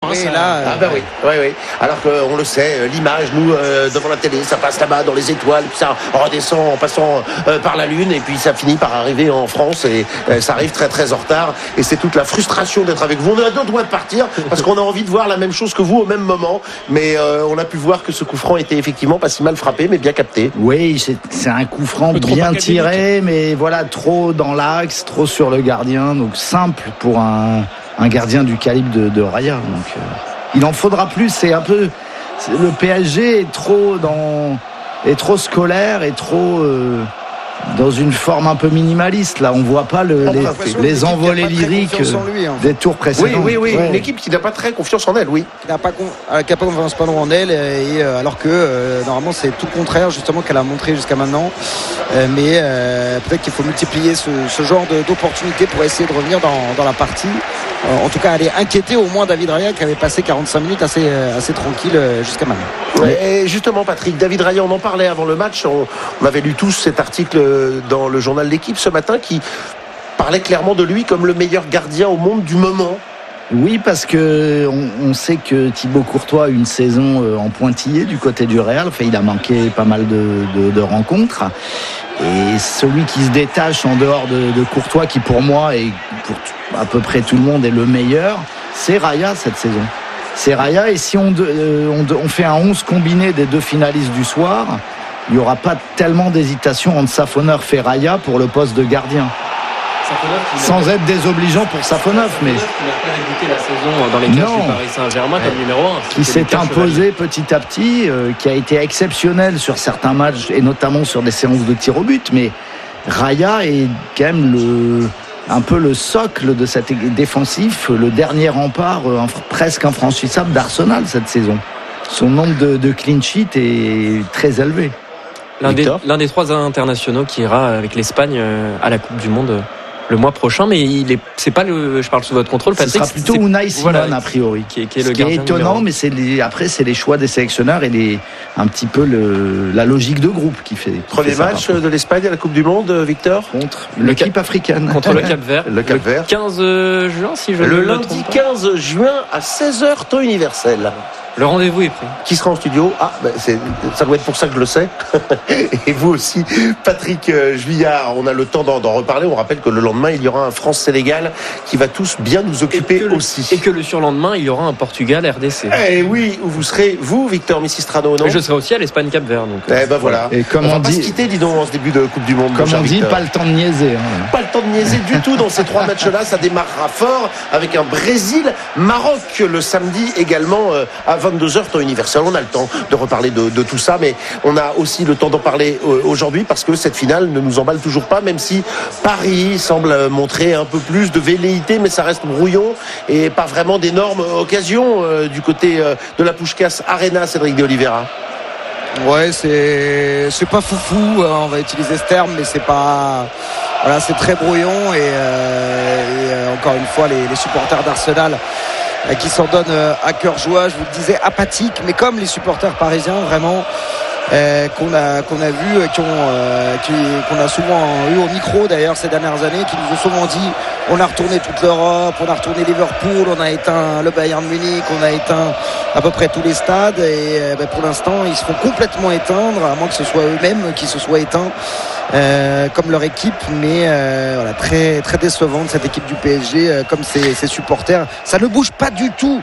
oui, ça... là, oui. Alors qu'on le sait, l'image, nous, devant la télé, ça passe là-bas dans les étoiles, puis ça redescend en passant par la Lune, et puis ça finit par arriver en France, et ça arrive très très en retard. Et c'est toute la frustration d'être avec vous. On est à deux doigts de partir, parce qu'on a envie de voir la même chose que vous au même moment. Mais on a pu voir que ce coup franc était effectivement pas si mal frappé, mais bien capté. Oui, c'est un coup franc bien tiré, mais voilà, trop dans l'axe, trop sur le gardien. Donc simple pour un gardien du calibre de Raya. Donc il en faudra plus. C'est un peu le PSG est trop scolaire et trop dans une forme un peu minimaliste. Là, on voit pas les envolées lyriques des tours précédents. Oui. Ouais. Une équipe qui n'a pas très confiance en elle, oui. Qui n'a pas confiance en elle, et alors que normalement c'est tout le contraire justement qu'elle a montré jusqu'à maintenant. Mais peut-être qu'il faut multiplier ce genre d'opportunités pour essayer de revenir dans la partie. En tout cas, aller inquiéter au moins David Raya, qui avait passé 45 minutes assez tranquille jusqu'à maintenant. Ouais, et justement, Patrick, David Raya, on en parlait avant le match. On avait lu tous cet article dans le journal L'Équipe ce matin qui parlait clairement de lui comme le meilleur gardien au monde du moment. Oui, parce que on sait que Thibaut Courtois a une saison en pointillé du côté du Real. Enfin, il a manqué pas mal de rencontres. Et celui qui se détache en dehors de Courtois, qui pour moi et pour à peu près tout le monde est le meilleur, c'est Raya cette saison. C'est Raya, et si on fait un 11 combiné des deux finalistes du soir, il n'y aura pas tellement d'hésitation entre Safonov et Raya pour le poste de gardien. Sans être désobligeant pour Safonov, mais qui n'a pas débuté la saison dans les cages du Paris Saint-Germain comme numéro 1. Qui s'est imposé petit à petit, qui a été exceptionnel sur certains matchs et notamment sur des séances de tir au but. Mais Raya est quand même un peu le socle de cet défensif, le dernier rempart presque infranchissable d'Arsenal cette saison. Son nombre de clean sheets est très élevé. L'un des trois internationaux qui ira avec l'Espagne à la Coupe du Monde le mois prochain, mais c'est pas je parle sous votre contrôle, Patrick. Ce sera plutôt Unai Simon, a priori. Qui est le gardien étonnant, mais après c'est les choix des sélectionneurs et un petit peu la logique de groupe qui fait. Premier match de l'Espagne à la Coupe du Monde, Victor, contre l'équipe africaine. Contre le Cap-Vert. Le Cap-Vert. 15 juin, si je le me trompe. Le lundi 15 juin à 16h, temps universel. Le rendez-vous est pris. Qui sera en studio ? Ça doit être pour ça que je le sais. Et vous aussi, Patrick Juillard, on a le temps d'en reparler. On rappelle que le lendemain, il y aura un France-Sénégal qui va tous bien nous occuper aussi. Et que le surlendemain, il y aura un Portugal-RDC. Et oui, où vous serez, vous, Victor Missistrano, non ? Et je serai aussi à l'Espagne-Cap-Vert. Voilà. Et comme on on va dit, pas se quitter, dis donc, en ce début de Coupe du Monde. Comme on dit, pas le temps de niaiser. Pas le temps de niaiser du tout dans ces trois matchs-là. Ça démarrera fort avec un Brésil-Maroc le samedi également à 22h temps universel. On a le temps de reparler de tout ça, mais on a aussi le temps d'en parler aujourd'hui parce que cette finale ne nous emballe toujours pas, même si Paris semble montrer un peu plus de velléité, mais ça reste brouillon et pas vraiment d'énormes occasions du côté de la Puskás Arena, Cédric de Oliveira. Ouais, c'est pas foufou, on va utiliser ce terme, mais c'est pas... Voilà, c'est très brouillon et encore une fois, les supporters d'Arsenal qui s'en donnent à cœur joie, je vous le disais, apathiques, mais comme les supporters parisiens vraiment qu'on a vu, qu'on a souvent eu au micro d'ailleurs ces dernières années, qui nous ont souvent dit on a retourné toute l'Europe, on a retourné Liverpool, on a éteint le Bayern Munich, on a éteint à peu près tous les stades et pour l'instant ils se font complètement éteindre, à moins que ce soit eux-mêmes qui se soient éteints comme leur équipe, mais voilà, très, très décevante cette équipe du PSG, comme ses supporters. Ça ne bouge pas du tout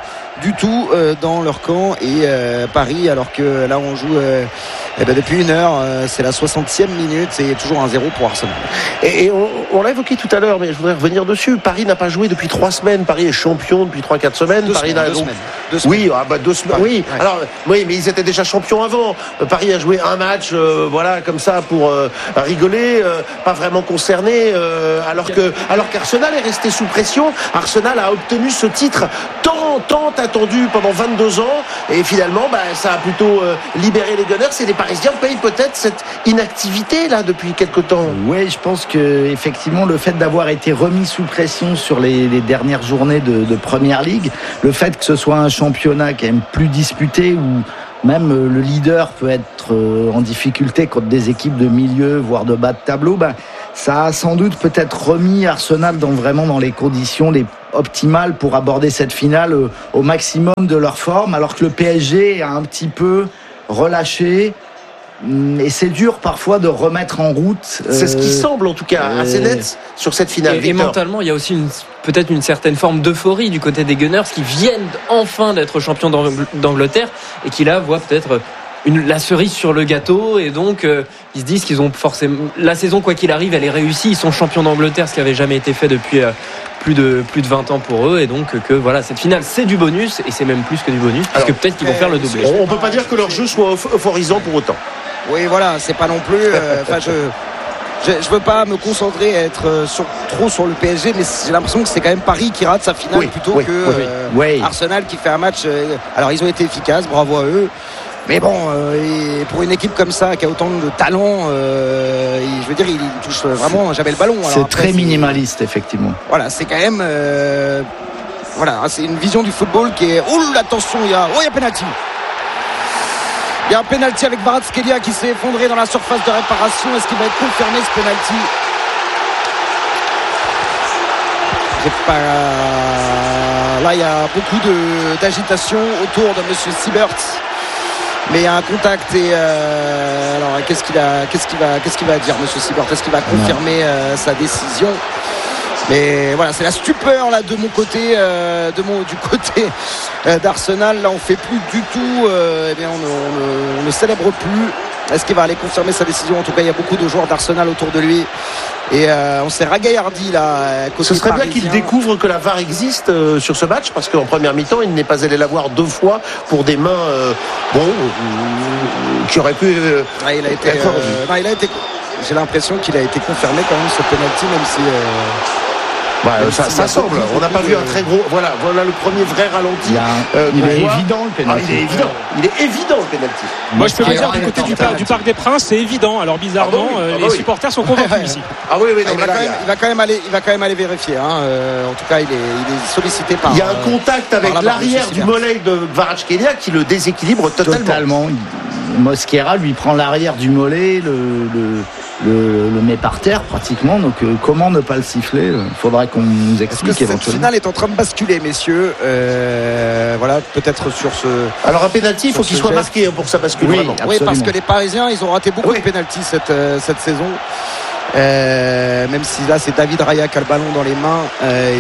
dans leur camp et Paris, alors que là on joue depuis une heure, c'est la 60e minute, c'est toujours 1-0 pour Arsenal. Et on l'a évoqué tout à l'heure, mais je voudrais revenir dessus. Paris n'a pas joué depuis 3 semaines. Paris est champion depuis 3-4 semaines. Deux semaines. Oui, 2 semaines. Oui. Ouais. Alors, oui, mais ils étaient déjà champions avant. Paris a joué un match, voilà, comme ça pour rigoler, pas vraiment concerné, alors qu'Arsenal est resté sous pression. Arsenal a obtenu ce titre tant attendu pendant 22 ans, et finalement, ça a plutôt libéré les Gunners. Et les Parisiens payent peut-être cette inactivité là depuis quelque temps. Oui, je pense que effectivement le fait d'avoir été remis sous pression sur les dernières journées de Première Ligue, le fait que ce soit un championnat quand même plus disputé où même le leader peut être en difficulté contre des équipes de milieu, voire de bas de tableau, ça a sans doute peut-être remis Arsenal dans les conditions les optimale pour aborder cette finale au maximum de leur forme, alors que le PSG a un petit peu relâché. Et c'est dur parfois de remettre en route. C'est ce qui semble en tout cas assez net sur cette finale. Et mentalement, il y a aussi peut-être une certaine forme d'euphorie du côté des Gunners qui viennent enfin d'être champions d'Angleterre et qui là voient peut-être la cerise sur le gâteau, et donc ils se disent qu'ils ont forcément la saison, quoi qu'il arrive, elle est réussie, ils sont champions d'Angleterre, ce qui n'avait jamais été fait depuis plus de 20 ans pour eux, et donc que voilà, cette finale c'est du bonus, et c'est même plus que du bonus, parce que peut-être qu'ils vont faire le doublé. On peut pas dire que leur jeu soit euphorisant pour autant. Oui, voilà, c'est pas non plus. Je veux pas me concentrer à être trop sur le PSG, mais j'ai l'impression que c'est quand même Paris qui rate sa finale plutôt que Arsenal qui fait un match. Alors ils ont été efficaces, bravo à eux. Mais bon, et pour une équipe comme ça qui a autant de talent, je veux dire, il touche vraiment jamais le ballon. Alors c'est après, très minimaliste, effectivement. Voilà, c'est quand même. Voilà, c'est une vision du football qui est. Oh, attention, il y a penalty. Il y a un penalty avec Kvaratskhelia qui s'est effondré dans la surface de réparation. Est-ce qu'il va être confirmé, ce penalty? Là, il y a beaucoup d'agitation autour de Monsieur Siebert. Mais il y a un contact et alors qu'est-ce qu'il va dire, Monsieur Siebert? Est-ce qu'il va confirmer sa décision? Mais voilà, c'est la stupeur là de mon côté, du côté d'Arsenal. Là, on fait plus du tout. On ne célèbre plus. Est-ce qu'il va aller confirmer sa décision? En tout cas, il y a beaucoup de joueurs d'Arsenal autour de lui. Et on s'est ragaillardi là. Ce serait bien qu'il découvre que la VAR existe sur ce match, parce qu'en première mi-temps, il n'est pas allé la voir 2 fois pour des mains qui auraient pu. Il a été. J'ai l'impression qu'il a été confirmé quand même, ce penalty, même si. Ça semble. On n'a pas vu un très gros. Voilà le premier vrai ralenti. Il est évident le penalty. Il est évident le penalty. Moi, je peux vous dire, du côté du Parc des Princes, c'est évident. Alors bizarrement, les supporters sont convaincus ici. Ah oui, il va quand même aller vérifier. En tout cas, il est sollicité par. Il y a un contact avec l'arrière du mollet de Kvaratskhelia qui le déséquilibre totalement. Mosquera lui prend l'arrière du mollet, le met par terre pratiquement, donc comment ne pas le siffler? Il faudrait qu'on nous explique éventuellement. Cette finale est en train de basculer, messieurs. Voilà, peut-être sur ce. Alors un pénalty, il faut qu'il soit marqué pour que ça bascule vraiment. Oui, parce que les Parisiens, ils ont raté beaucoup de pénaltys cette saison. Même si là, c'est David Raya qui a le ballon dans les mains et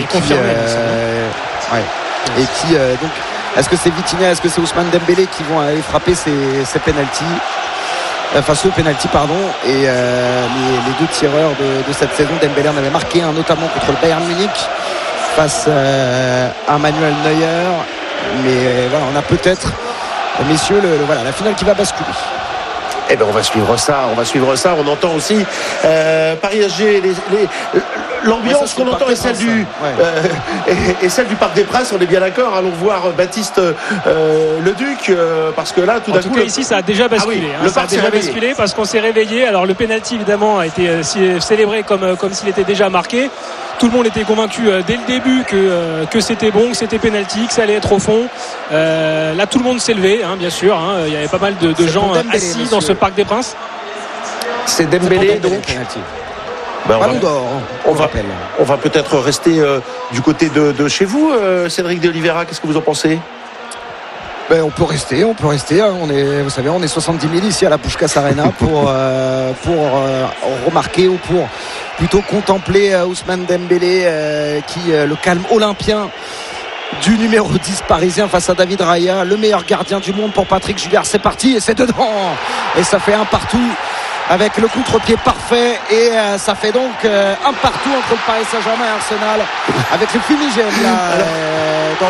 qui donc. Est-ce que c'est Vitinha, est-ce que c'est Ousmane Dembélé qui vont aller frapper ces pénaltys? Enfin, ce pénalty, pardon. Et les 2 tireurs de cette saison, Dembélé en avait marqué un notamment contre le Bayern Munich face à Manuel Neuer. Mais voilà, on a peut-être, messieurs, la finale qui va basculer. Eh bien, on va suivre ça. On entend aussi Paris SG, l'ambiance qu'on entend est celle du Parc des Princes. On est bien d'accord. Allons voir Baptiste Leduc, parce que là, tout d'un coup. En tout cas, ici, ça a déjà basculé. Ça a déjà basculé parce qu'on s'est réveillé. Alors, le penalty, évidemment, a été célébré comme s'il était déjà marqué. Tout le monde était convaincu dès le début que c'était bon, que c'était penalty, que ça allait être au fond. Là, tout le monde s'est levé, bien sûr. Il y avait pas mal de gens Dembélé, assis monsieur. dans ce Parc des Princes. C'est Dembélé, donc. Ballon d'or, on va peut-être rester du côté de chez vous, Cédric de Oliveira. Qu'est-ce que vous en pensez? On peut rester. Vous savez, on est 70 000 ici à la Puskás Arena pour remarquer ou pour plutôt contempler Ousmane Dembélé le calme olympien du numéro 10 parisien face à David Raya, le meilleur gardien du monde pour Patrick Juillard. C'est parti et c'est dedans et ça fait 1 partout avec le contre-pied parfait et ça fait donc 1 partout entre le Paris Saint-Germain et Arsenal avec le fumigène là dans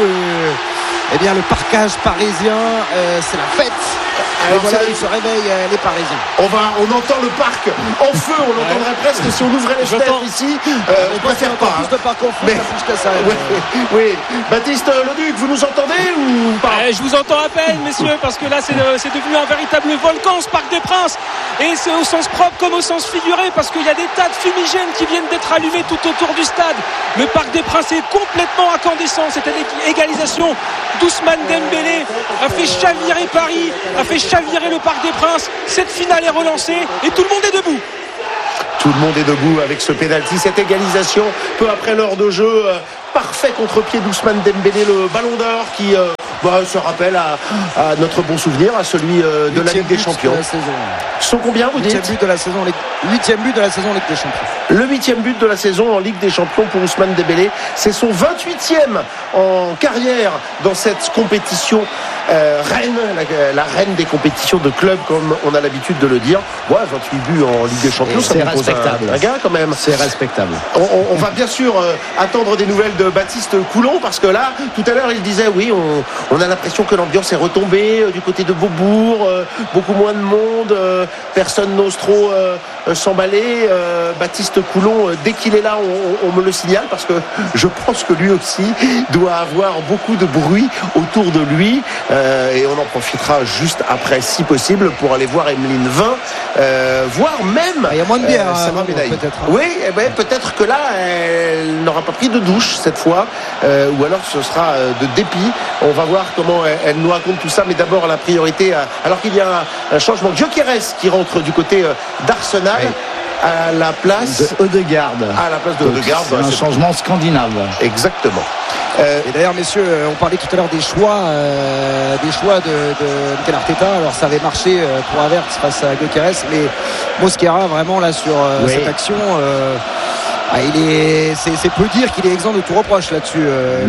le parcage parisien. C'est la fête. Et voilà, ils se réveillent, les Parisiens. On entend le parc en feu. On l'entendrait presque si on ouvrait les fenêtres ici. On préfère pas. Plus de parc en feu, oui. Baptiste Leduc, vous nous entendez ou pas? Je vous entends à peine, messieurs, parce que là, c'est devenu un véritable volcan, ce Parc des Princes. Et c'est au sens propre comme au sens figuré, parce qu'il y a des tas de fumigènes qui viennent d'être allumés tout autour du stade. Le Parc des Princes est complètement incandescent. Cette égalisation d'Ousmane Dembélé a fait chavirer Paris, a fait chavirer le Parc des Princes. Cette finale est relancée et tout le monde est debout. Tout le monde est debout avec ce pénalty, cette égalisation peu après l'heure de jeu. Parfait contre-pied d'Ousmane Dembélé, le ballon d'or qui se rappelle à notre bon souvenir, à celui de la Ligue des Champions. Sont combien, vous dites? 8e but de la saison en Ligue des Champions. Le 8e but de la saison en Ligue des Champions pour Ousmane Dembélé. C'est son 28e en carrière dans cette compétition reine, la reine des compétitions de club, comme on a l'habitude de le dire. 28 buts en Ligue des Champions, c'est respectable. Un gain quand même. C'est respectable. On va bien sûr attendre des nouvelles de Baptiste Coulon, parce que là, tout à l'heure, il disait oui, on a l'impression que l'ambiance est retombée du côté de Beaubourg, beaucoup moins de monde, personne n'ose trop s'emballer. Baptiste Coulon, dès qu'il est là, on me le signale, parce que je pense que lui aussi doit avoir beaucoup de bruit autour de lui, et on en profitera juste après, si possible, pour aller voir Emeline Vin, voire même il y a moins de bière, peut-être. Oui, peut-être que là, elle n'aura pas pris de douche cette fois, ou alors ce sera de dépit. On va voir comment elle nous raconte tout ça, mais d'abord la priorité, alors qu'il y a un changement. Gyökeres qui rentre du côté d'Arsenal. Oui. À la place de Ødegaard. À la place de Ødegaard. C'est un changement scandinave. Exactement. Et d'ailleurs, messieurs, on parlait tout à l'heure des choix de Mikel Arteta. Alors ça avait marché pour Havertz face à Gyökeres, mais Mosquera vraiment là sur cette action. C'est peu dire qu'il est exempt de tout reproche là-dessus.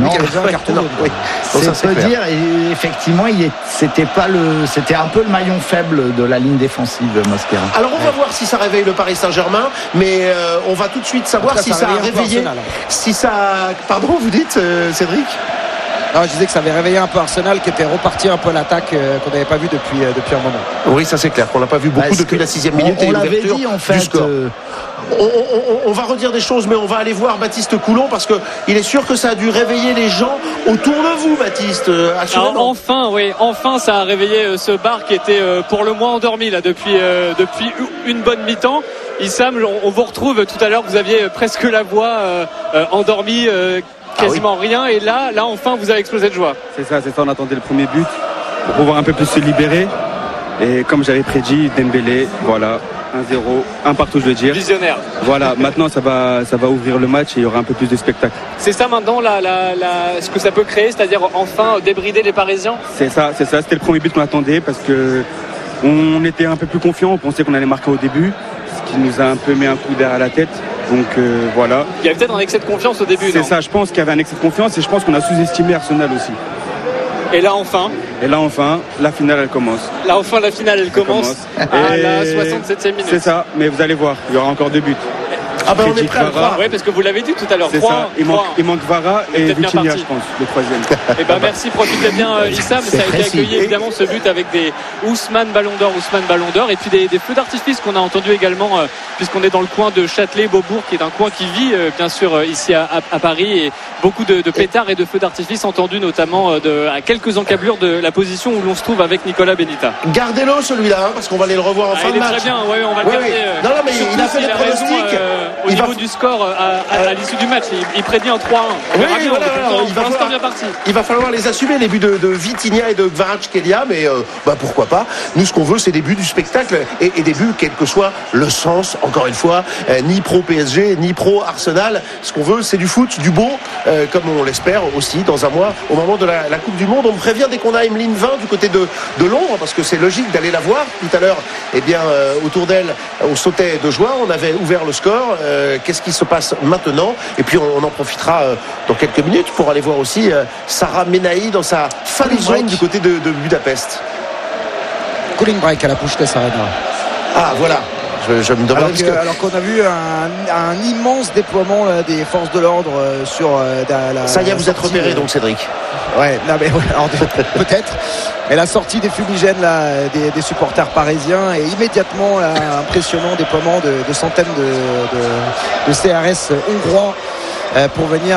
C'est peu dire, et effectivement, c'était un peu le maillon faible de la ligne défensive, Mosquera. Alors on va voir si ça réveille le Paris Saint-Germain, mais on va tout de suite savoir si ça a réveillé. Pardon, vous dites, Cédric? Non, je disais que ça avait réveillé un peu Arsenal, qui était reparti un peu à l'attaque qu'on n'avait pas vu depuis un moment. Oui, ça c'est clair, qu'on l'a pas vu beaucoup depuis la 6e minute. On l'avait dit en fait. On va redire des choses, mais on va aller voir Baptiste Coulon, parce que il est sûr que ça a dû réveiller les gens autour de vous, Baptiste. Alors, enfin, ça a réveillé ce bar qui était pour le moins endormi là depuis une bonne mi-temps. Issam, on vous retrouve tout à l'heure. Vous aviez presque la voix endormie. Quasiment rien, et là enfin vous avez explosé de joie. C'est ça, on attendait le premier but pour pouvoir un peu plus se libérer, et comme j'avais prédit, Dembélé, voilà, 1-0, un partout, je veux dire. Visionnaire. Voilà, maintenant ça va ouvrir le match et il y aura un peu plus de spectacle. C'est ça maintenant ce que ça peut créer, c'est-à-dire enfin débrider les Parisiens. C'est ça, c'était le premier but qu'on attendait, parce que on était un peu plus confiants, on pensait qu'on allait marquer au début, ce qui nous a un peu mis un coup derrière la tête. Donc voilà. Il y avait peut-être un excès de confiance au début. C'est ça, je pense qu'il y avait un excès de confiance, et je pense qu'on a sous-estimé Arsenal aussi. Et là enfin, la finale elle commence. À la 67e minute. C'est ça, mais vous allez voir, il y aura encore 2 buts. On est prêt à le croire. Oui, parce que vous l'avez dit tout à l'heure. C'est ça. Il manque Vara et Vitinha, je pense, le 3e. Merci, profitez bien, Issam. Ça a été accueilli évidemment ce but avec des Ousmane Ballon d'Or, et puis des feux d'artifice qu'on a entendu également, puisqu'on est dans le coin de Châtelet-Beaubourg, qui est un coin qui vit bien sûr ici à Paris, et beaucoup de pétards et de feux d'artifice entendus, notamment à quelques encablures de la position où l'on se trouve avec Nicolas Benita. Gardez-le celui-là, parce qu'on va aller le revoir en fin de match. Très bien, on va le garder. Non, mais il a fait des pronostics. Au niveau du score à l'issue du match, il prédit un 3-1. Bien parti. Il va falloir les assumer, les buts de Vitinha et de Kvaratskhelia, mais pourquoi pas. Nous, ce qu'on veut, c'est des buts du spectacle, et des buts, quel que soit le sens, encore une fois, ni pro PSG, ni pro Arsenal. Ce qu'on veut, c'est du foot, du beau, comme on l'espère aussi dans un mois, au moment de la Coupe du Monde. On me prévient dès qu'on a Emeline Vin du côté de Londres, parce que c'est logique d'aller la voir. Tout à l'heure, autour d'elle, on sautait de joie, on avait ouvert le score. Qu'est-ce qui se passe maintenant? Et puis on en profitera dans quelques minutes pour aller voir aussi Sarah Menahi dans sa fan zone du côté de Budapest. Cooling break à la Pushtes Arena. Ah voilà. Je me demande alors qu'on a vu un immense déploiement des forces de l'ordre sur la. Ça y est, vous êtes repéré donc, Cédric. Ouais, alors, peut-être. Mais la sortie des fumigènes là, des supporters parisiens, et immédiatement un impressionnant déploiement de centaines de CRS hongrois pour venir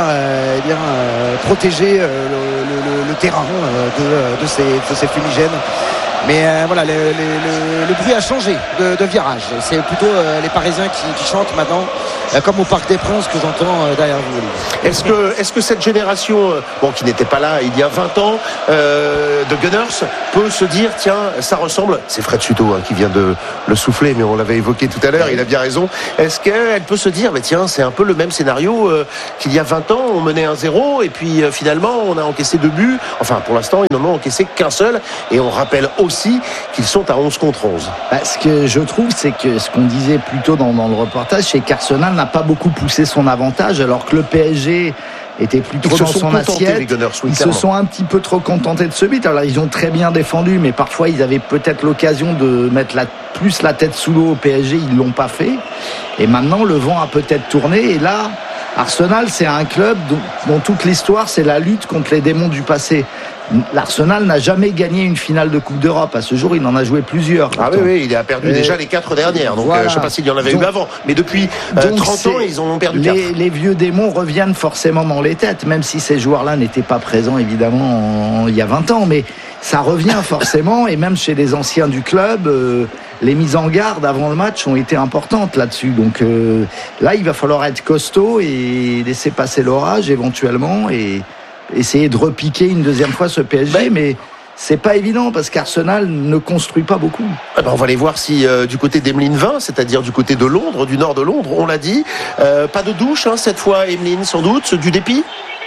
protéger le terrain de ces fumigènes. Mais voilà, le bruit a changé de virage. C'est plutôt les Parisiens qui chantent maintenant, comme au Parc des Princes que j'entends derrière vous. Est-ce que cette génération, qui n'était pas là il y a 20 ans, de Gunners peut se dire, tiens, ça ressemble, c'est Fred Suto qui vient de le souffler, mais on l'avait évoqué tout à l'heure, il a bien raison. Est-ce qu'elle peut se dire, tiens, c'est un peu le même scénario qu'il y a 20 ans, on menait 1-0 et puis finalement on a encaissé 2 buts. Enfin, pour l'instant, ils n'en ont encaissé qu'un seul, et on rappelle aussi qu'ils sont à 11 contre 11. Ce que je trouve, c'est que ce qu'on disait plus tôt dans le reportage, c'est qu'Arsenal n'a pas beaucoup poussé son avantage, alors que le PSG était plutôt dans son assiette. Ils se sont un petit peu trop contentés de ce but. Alors ils ont très bien défendu, mais parfois ils avaient peut-être l'occasion de mettre plus la tête sous l'eau au PSG, ils l'ont pas fait. Et maintenant le vent a peut-être tourné, et là Arsenal, c'est un club dont toute l'histoire, c'est la lutte contre les démons du passé. L'Arsenal n'a jamais gagné une finale de Coupe d'Europe. À ce jour, il en a joué plusieurs. Ah oui, il a perdu déjà les 4 dernières. Donc, voilà. Je ne sais pas s'il y en avait eu avant. Mais depuis 30 ans, ils en ont perdu 4. Les vieux démons reviennent forcément dans les têtes, même si ces joueurs-là n'étaient pas présents, évidemment, il y a 20 ans. Mais ça revient forcément. Et même chez les anciens du club, les mises en garde avant le match ont été importantes là-dessus. Donc là, il va falloir être costaud et laisser passer l'orage éventuellement, et essayer de repiquer une deuxième fois ce PSG, mais c'est pas évident parce qu'Arsenal ne construit pas beaucoup. On va aller voir si du côté d'Emeline 20, c'est-à-dire du côté de Londres, du nord de Londres, on l'a dit, pas de douche cette fois, Emeline, sans doute, du dépit.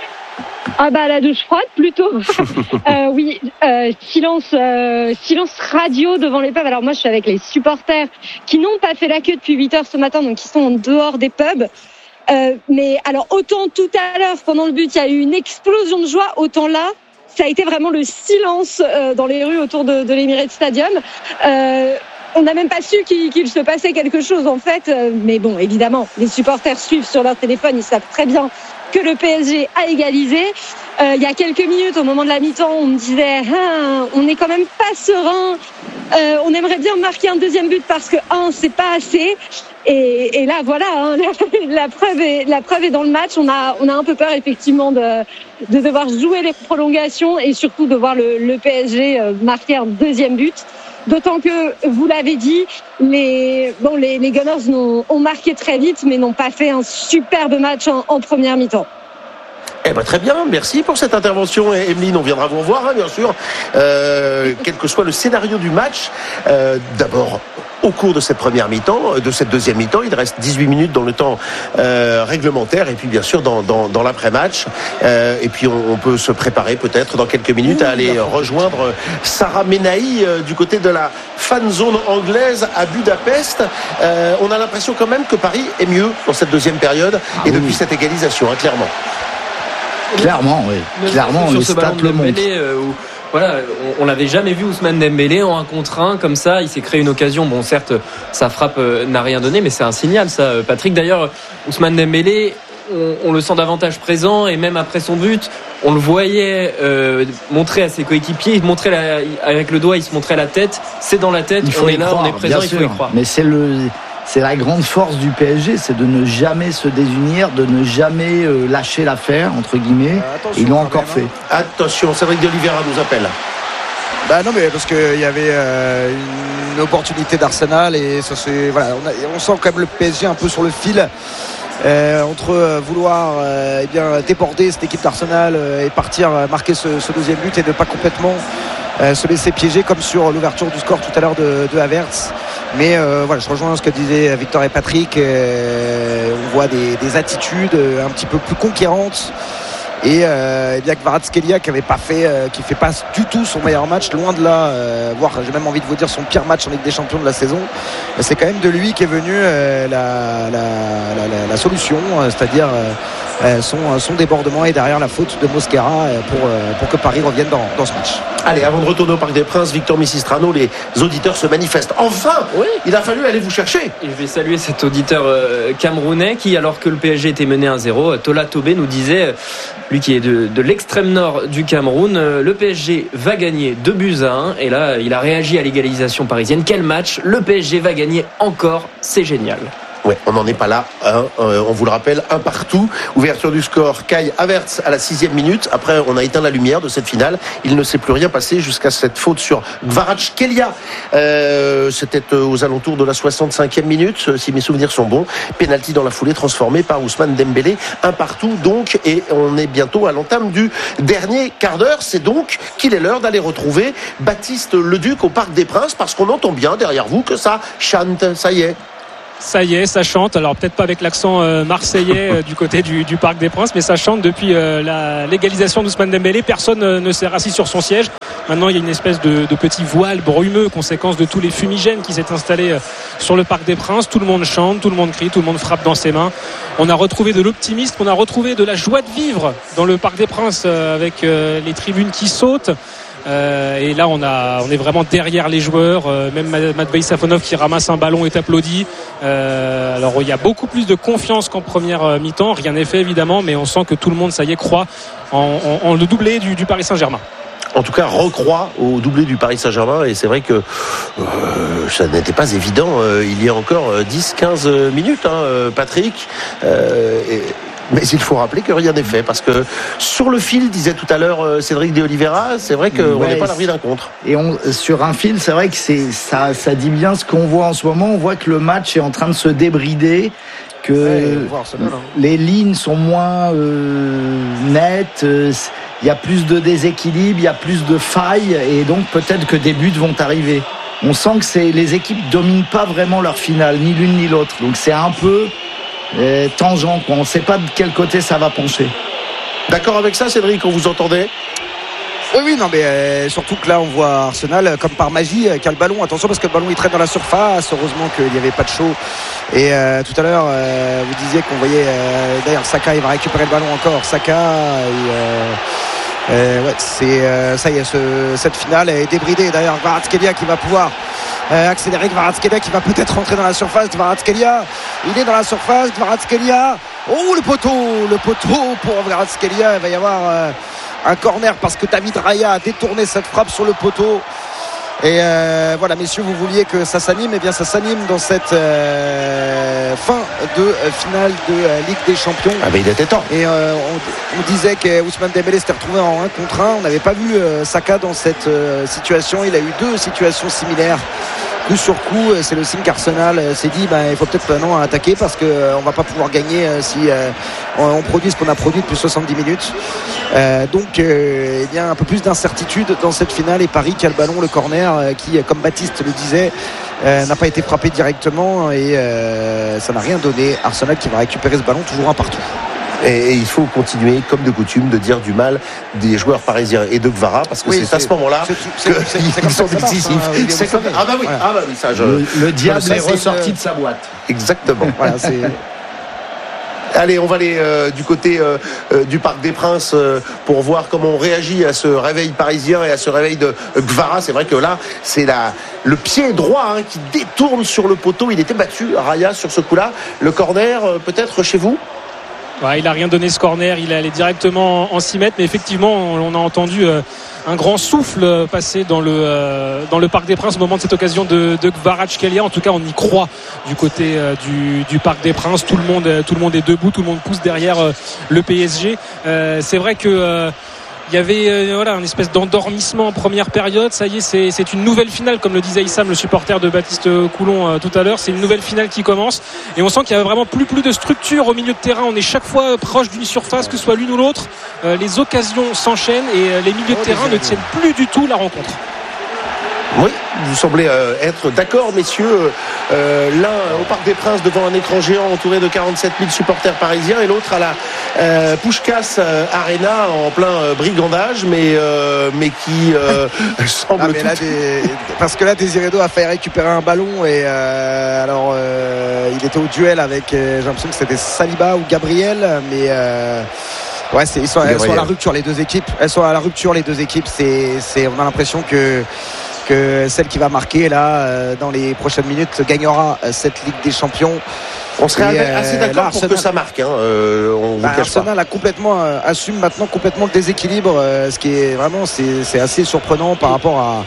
La douche froide plutôt. Oui, silence radio devant les pubs. Alors moi je suis avec les supporters qui n'ont pas fait la queue depuis 8h ce matin, donc qui sont en dehors des pubs. Mais alors autant tout à l'heure pendant le but il y a eu une explosion de joie, autant là ça a été vraiment le silence dans les rues autour de l'Emirates Stadium. On n'a même pas su qu'il se passait quelque chose en fait, mais bon, évidemment les supporters suivent sur leur téléphone, ils savent très bien que le PSG a égalisé. Il y a quelques minutes, au moment de la mi-temps, on me disait on n'est quand même pas serein, on aimerait bien marquer un deuxième but parce que c'est pas assez. Et là voilà, la preuve est dans le match. On a un peu peur effectivement de devoir jouer les prolongations et surtout de voir le PSG marquer un deuxième but. D'autant que, vous l'avez dit, les Gunners ont marqué très vite, mais n'ont pas fait un superbe match en première mi-temps. Très bien, merci pour cette intervention, Emeline. On viendra vous revoir, bien sûr, quel que soit le scénario du match. D'abord, au cours de cette première mi-temps, de cette deuxième mi-temps, il reste 18 minutes dans le temps réglementaire, et puis bien sûr dans l'après-match. Et puis on peut se préparer peut-être dans quelques minutes à aller rejoindre Sarah Menahi du côté de la fan zone anglaise à Budapest. On a l'impression quand même que Paris est mieux dans cette deuxième période depuis cette égalisation, clairement. Clairement, oui. Clairement, les stats le montrent. Voilà, on l'avait jamais vu Ousmane Dembélé en 1 contre 1 comme ça. Il s'est créé une occasion. Bon, certes, sa frappe n'a rien donné, mais c'est un signal, ça, Patrick. D'ailleurs, Ousmane Dembélé, on le sent davantage présent, et même après son but, on le voyait montrer à ses coéquipiers. Il montrait avec le doigt, il se montrait la tête. C'est dans la tête. On est là, on est présent. Il faut y croire. Mais c'est la grande force du PSG, c'est de ne jamais se désunir, de ne jamais lâcher l'affaire, entre guillemets. Ils l'ont encore fait. Attention, Cédric de Oliveira nous appelle. Non, mais parce qu'il y avait une opportunité d'Arsenal, et ça c'est on sent quand même le PSG un peu sur le fil. Entre vouloir déborder cette équipe d'Arsenal et partir marquer ce deuxième but, et ne pas complètement se laisser piéger comme sur l'ouverture du score tout à l'heure de Havertz. Mais je rejoins ce que disaient Victor et Patrick. On voit des attitudes un petit peu plus conquérantes, et Kvaratskhelia qui fait pas du tout son meilleur match, loin de là, voire j'ai même envie de vous dire son pire match en Ligue des Champions de la saison. C'est quand même de lui qu'est venue la solution, c'est-à-dire son débordement, et derrière la faute de Mosquera pour que Paris revienne dans ce match. Allez, avant de retourner au Parc des Princes, Victor Missistrano, les auditeurs se manifestent. Enfin, oui. Il a fallu aller vous chercher. Et je vais saluer cet auditeur camerounais qui, alors que le PSG était mené 1-0, Tola Tobé nous disait, lui qui est de l'extrême nord du Cameroun, le PSG va gagner 2-1. Et là, il a réagi à l'égalisation parisienne. Quel match! Le PSG va gagner encore, c'est génial. Ouais, on n'en est pas là. On vous le rappelle, un partout. Ouverture du score, Kai Havertz à la 6e minute. Après, on a éteint la lumière de cette finale. Il ne s'est plus rien passé jusqu'à cette faute sur Kvaratskhelia. C'était aux alentours de la 65e minute, si mes souvenirs sont bons. Penalty dans la foulée transformé par Ousmane Dembélé. Un partout donc, et on est bientôt à l'entame du dernier quart d'heure. C'est donc qu'il est l'heure d'aller retrouver Baptiste Leduc au Parc des Princes, parce qu'on entend bien derrière vous que ça chante, ça y est. Ça y est, ça chante. Alors peut-être pas avec l'accent marseillais du côté du Parc des Princes, mais ça chante depuis la légalisation d'Ousmane Dembélé. Personne ne s'est rassis sur son siège. Maintenant, il y a une espèce de petit voile brumeux, conséquence de tous les fumigènes qui s'est installé sur le Parc des Princes. Tout le monde chante, tout le monde crie, tout le monde frappe dans ses mains. On a retrouvé de l'optimisme, on a retrouvé de la joie de vivre dans le Parc des Princes avec les tribunes qui sautent. Et là on est vraiment derrière les joueurs, même Matvei Safonov qui ramasse un ballon est applaudi. Alors il y a beaucoup plus de confiance qu'en première mi-temps, rien n'est fait évidemment, mais on sent que tout le monde, ça y est, croit en le doublé du Paris Saint-Germain. En tout cas, recroit au doublé du Paris Saint-Germain, et c'est vrai que ça n'était pas évident il y a encore 10-15 minutes, Patrick. Mais il faut rappeler que rien n'est fait, parce que sur le fil, disait tout à l'heure Cédric de Oliveira, c'est vrai qu'on n'est pas à l'abri d'un contre. Et sur un fil, c'est vrai que ça dit bien ce qu'on voit en ce moment. On voit que le match est en train de se débrider, que les lignes sont moins nettes, il y a plus de déséquilibre, il y a plus de failles, et donc peut-être que des buts vont arriver. On sent que les équipes dominent pas vraiment leur finale, ni l'une ni l'autre. Donc c'est un peu tangent, quoi. On ne sait pas de quel côté ça va pencher. D'accord avec ça, Cédric, on vous entendait? Oui, non, mais surtout que là, on voit Arsenal, comme par magie, qui a le ballon. Attention, parce que le ballon, il traîne dans la surface. Heureusement qu'il n'y avait pas de chaud. Et tout à l'heure, vous disiez qu'on voyait, d'ailleurs, Saka, il va récupérer le ballon encore. Saka, ça y est, cette finale est débridée. D'ailleurs, Kvaratskhelia qui va pouvoir accélérer, Kvaratskhelia qui va peut-être rentrer dans la surface. Kvaratskhelia, il est dans la surface. Kvaratskhelia, le poteau pour Kvaratskhelia. Il va y avoir un corner parce que David Raya a détourné cette frappe sur le poteau. Et voilà, messieurs, vous vouliez que ça s'anime, et bien ça s'anime dans cette fin de finale de Ligue des Champions. Ah mais il était temps. Et on disait qu'Ousmane Dembélé s'était retrouvé en 1 contre 1. On n'avait pas vu Saka dans cette situation. Il a eu 2 situations similaires. Coup sur coup, c'est le signe qu'Arsenal s'est dit il faut peut-être maintenant attaquer, parce qu'on va pas pouvoir gagner si on produit ce qu'on a produit depuis 70 minutes. Donc il y a un peu plus d'incertitude dans cette finale, et Paris qui a le ballon, le corner qui, comme Baptiste le disait, n'a pas été frappé directement, et ça n'a rien donné. Arsenal qui va récupérer ce ballon, toujours un partout. Et il faut continuer, comme de coutume, de dire du mal des joueurs parisiens et de Kvara, parce que c'est à ce moment-là qu'ils sont décisifs. Le diable est ressorti de sa boîte. Exactement. Voilà, allez, on va aller du côté du Parc des Princes pour voir comment on réagit à ce réveil parisien et à ce réveil de Kvara. C'est vrai que là, c'est le pied droit qui détourne sur le poteau. Il était battu, Raya, sur ce coup-là. Le corner, peut-être chez vous? Ouais, il n'a rien donné, ce corner, il est allé directement en 6 mètres, mais effectivement on a entendu un grand souffle passer dans le Parc des Princes au moment de cette occasion de Kvaratskhelia. En tout cas, on y croit du côté du Parc des Princes. Tout le monde est debout, tout le monde pousse derrière le PSG. C'est vrai que il y avait une espèce d'endormissement en première période. Ça y est, c'est une nouvelle finale, comme le disait Issam, le supporter de Baptiste Coulon tout à l'heure. C'est une nouvelle finale qui commence, et on sent qu'il y a vraiment plus de structure au milieu de terrain. On est chaque fois proche d'une surface, que ce soit l'une ou l'autre. Les occasions s'enchaînent, et les milieux de terrain ne tiennent plus du tout la rencontre. Oui, vous semblez être d'accord, messieurs. L'un au Parc des Princes devant un écran géant entouré de 47 000 supporters parisiens, et l'autre à la Puskás Arena en plein brigandage, mais qui semble parce que là, Desiredo a failli récupérer un ballon, et il était au duel avec, j'ai l'impression que c'était Saliba ou Gabriel, mais elles sont à la rupture, les deux équipes. Elles sont à la rupture, les deux équipes. On a l'impression que celle qui va marquer là dans les prochaines minutes gagnera cette Ligue des Champions. On serait assez d'accord pour que ça marque. Arsenal a complètement assume maintenant complètement le déséquilibre, ce qui est vraiment c'est assez surprenant par rapport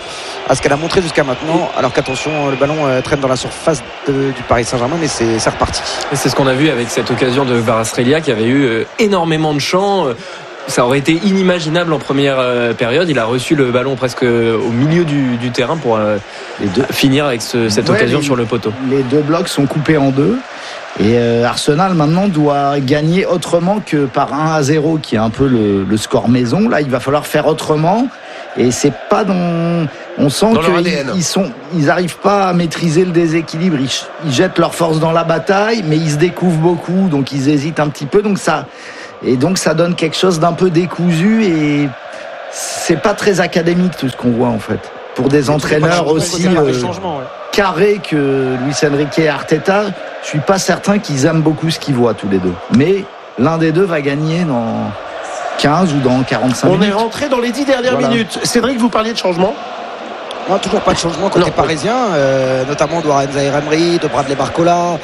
à ce qu'elle a montré jusqu'à maintenant. Alors qu'attention, le ballon traîne dans la surface du Paris Saint-Germain, mais c'est reparti. Et c'est ce qu'on a vu avec cette occasion de Kvaratskhelia qui avait eu énormément de champs. Ça aurait été inimaginable en première période. Il a reçu le ballon presque au milieu du terrain pour finir avec cette occasion sur le poteau. Les deux blocs sont coupés en deux. Et Arsenal maintenant doit gagner autrement que par 1-0 qui est un peu le score maison. Là, il va falloir faire autrement. Et c'est pas on sent qu'ils n'arrivent pas à maîtriser le déséquilibre. Ils jettent leur force dans la bataille, mais ils se découvrent beaucoup, donc ils hésitent un petit peu. Donc ça donne quelque chose d'un peu décousu et c'est pas très académique tout ce qu'on voit en fait. Pour des entraîneurs aussi carrés que Luis Enrique et Arteta, je suis pas certain qu'ils aiment beaucoup ce qu'ils voient tous les deux. Mais l'un des deux va gagner dans 15 ou dans 45 minutes. On est rentré dans les 10 dernières minutes. Cédric, vous parliez de changement ? Non, toujours pas de changement côté parisien, notamment de Warren Zaïre-Emery, de Bradley Barcola.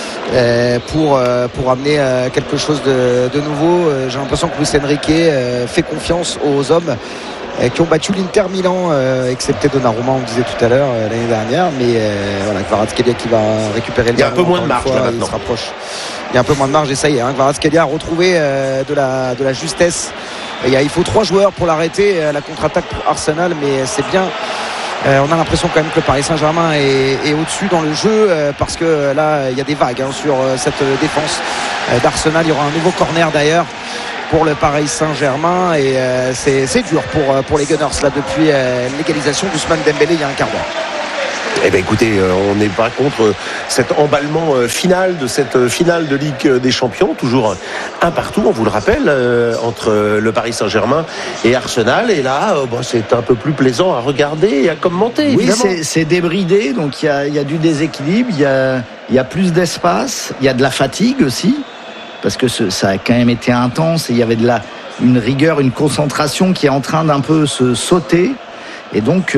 Pour amener quelque chose de nouveau. J'ai l'impression que Luis Enrique fait confiance aux hommes qui ont battu l'Inter Milan, excepté Donnarumma, on disait tout à l'heure l'année dernière, mais voilà, Kvaratskhelia qui va récupérer le ballon. Il y a un peu moins de marge là maintenant. Il se rapproche. Il y a un peu moins de marge et ça y est, Kvaratskhelia a retrouvé de la justesse. Il faut 3 joueurs pour l'arrêter, la contre-attaque pour Arsenal, mais c'est bien. On a l'impression quand même que le Paris Saint-Germain est au-dessus dans le jeu parce que là il y a des vagues sur cette défense d'Arsenal. Il y aura un nouveau corner d'ailleurs pour le Paris Saint-Germain et c'est dur pour les Gunners là depuis l'égalisation d'Ousmane Dembélé il y a un quart d'heure. Eh bien écoutez, on n'est pas contre cet emballement final de cette finale de Ligue des Champions, toujours un partout, on vous le rappelle, entre le Paris Saint-Germain et Arsenal. Et là, c'est un peu plus plaisant à regarder et à commenter. Oui, évidemment. c'est débridé, donc il y a du déséquilibre, il y a plus d'espace, il y a de la fatigue aussi, parce que ça a quand même été intense et il y avait une rigueur, une concentration qui est en train d'un peu se sauter. Et donc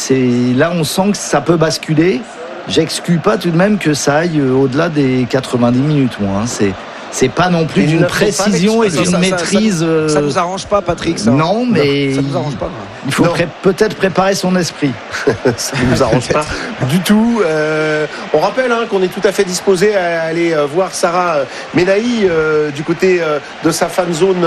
là on sent que ça peut basculer. J'exclus pas tout de même que ça aille au-delà des 90 minutes. C'est pas non plus d'une précision et d'une maîtrise. Ça nous arrange pas, Patrick. Ça. Non, mais ça nous arrange pas. Il faut peut-être préparer son esprit. Ça ne nous arrange pas du tout. On rappelle qu'on est tout à fait disposé à aller voir Sarah Menahi du côté de sa fan zone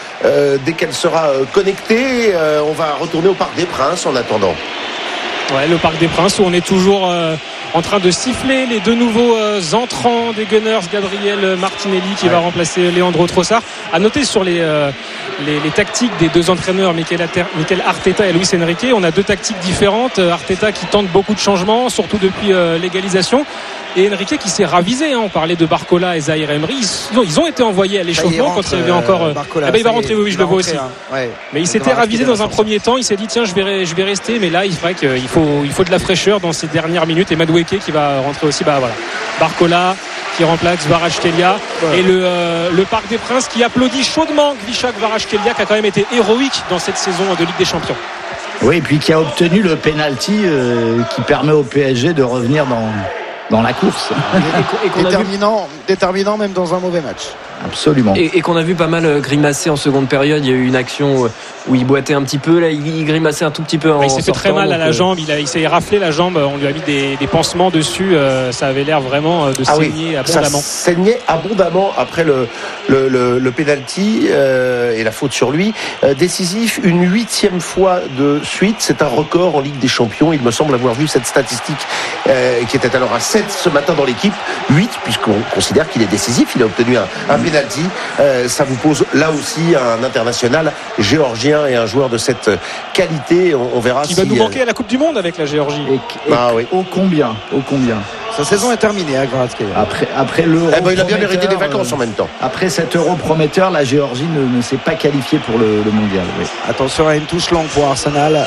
dès qu'elle sera connectée. On va retourner au Parc des Princes en attendant. Ouais, le Parc des Princes où on est toujours en train de siffler les deux nouveaux entrants des Gunners, Gabriel Martinelli qui va remplacer Leandro Trossard. À noter sur les tactiques des deux entraîneurs, Mikel Arteta et Luis Enrique, on a deux tactiques différentes. Arteta qui tente beaucoup de changements, surtout depuis l'égalisation, et Enrique qui s'est ravisé. On parlait de Barcola et Zaïre Emery. Ils ont été envoyés à l'échauffement quand il y avait encore. Barcola, il va rentrer, oui, je le vois aussi. Ouais. Mais il s'était ravisé dans un premier temps. Il s'est dit tiens, je vais rester. Mais là, il faudrait qu'il faut de la fraîcheur dans ces dernières minutes. Et Madueke qui va rentrer aussi. Barcola qui remplace Kvaratskhelia et le Parc des Princes qui applaudit chaudement Visca Kvaratskhelia qui a quand même été héroïque dans cette saison de Ligue des Champions. Oui, et puis qui a obtenu le penalty qui permet au PSG de revenir dans la course. Et déterminant même dans un mauvais match. Absolument. Et qu'on a vu pas mal grimacer en seconde période. Il y a eu une action où il boitait un petit peu. Là, il grimaçait un tout petit peu en il s'est fait très mal à la jambe. Il s'est raflé la jambe. On lui a mis des pansements dessus. Ça avait l'air vraiment de saigner abondamment. Ça saignait abondamment après le penalty et la faute sur lui. Décisif, une 8e fois de suite. C'est un record en Ligue des Champions. Il me semble avoir vu cette statistique qui était alors à 7 ce matin dans l'équipe. 8, puisqu'on considère qu'il est décisif. Il a obtenu un penalty. Ça vous pose là aussi un international géorgien et un joueur de cette qualité. On verra qui va nous manquer à la Coupe du Monde avec la Géorgie. Ô combien. Sa saison est terminée à Kvaratskhelia. Après l'Euro. Il a bien mérité des vacances en même temps. Après cet Euro prometteur, la Géorgie ne s'est pas qualifiée pour le mondial. Oui. Attention à une touche longue pour Arsenal.